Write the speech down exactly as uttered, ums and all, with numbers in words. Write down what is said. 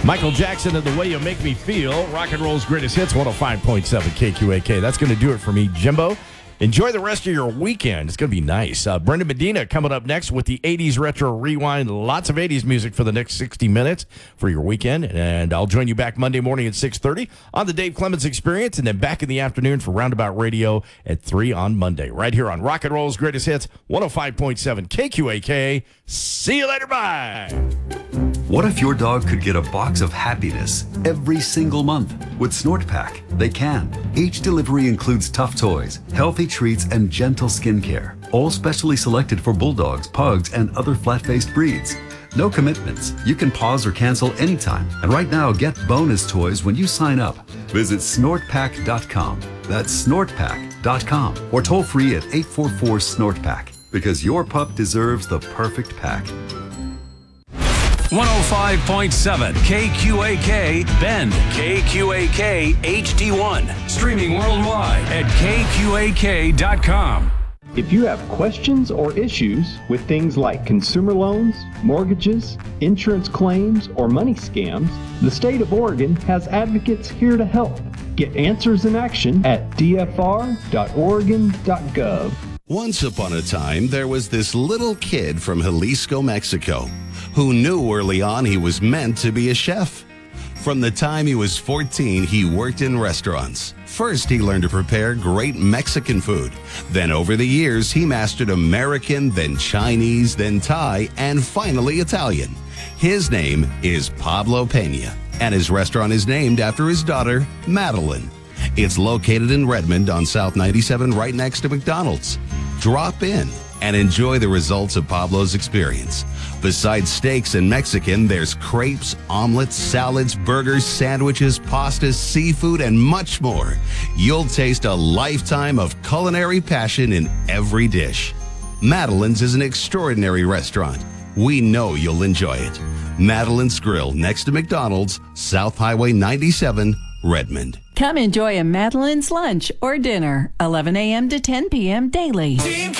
Michael Jackson and The Way You Make Me Feel. Rock and Roll's greatest hits, one oh five point seven K Q A K. That's going to do it for me, Jimbo. Enjoy the rest of your weekend. It's going to be nice. Uh, Brendan Medina coming up next with the eighties Retro Rewind. Lots of eighties music for the next sixty minutes for your weekend. And I'll join you back Monday morning at six thirty on the Dave Clemens Experience, and then back in the afternoon for Roundabout Radio at three on Monday. Right here on Rock and Roll's Greatest Hits, one oh five point seven K Q A K. See you later. Bye. What if your dog could get a box of happiness every single month? With Snort Pack, they can. Each delivery includes tough toys, healthy treats, and gentle skincare, all specially selected for bulldogs, pugs, and other flat-faced breeds. No commitments. You can pause or cancel anytime. And right now, get bonus toys when you sign up. Visit snort pack dot com. That's snort pack dot com. Or toll free at eight four four SNORT PACK. Because your pup deserves the perfect pack. one oh five point seven K Q A K Bend, K Q A K H D one. Streaming worldwide at K Q A K dot com. If you have questions or issues with things like consumer loans, mortgages, insurance claims, or money scams, the state of Oregon has advocates here to help. Get answers in action at d f r dot oregon dot gov. Once upon a time, there was this little kid from Jalisco, Mexico, who knew early on he was meant to be a chef. From the time he was fourteen, he worked in restaurants. First, he learned to prepare great Mexican food. Then over the years, he mastered American, then Chinese, then Thai, and finally Italian. His name is Pablo Pena, and his restaurant is named after his daughter, Madeline. It's located in Redmond on South ninety-seven, right next to McDonald's. Drop in and enjoy the results of Pablo's experience. Besides steaks and Mexican, there's crepes, omelets, salads, burgers, sandwiches, pastas, seafood, and much more. You'll taste a lifetime of culinary passion in every dish. Madeline's is an extraordinary restaurant. We know you'll enjoy it. Madeline's Grill, next to McDonald's, South Highway ninety-seven, Redmond. Come enjoy a Madeline's lunch or dinner, eleven a.m. to ten p.m. daily.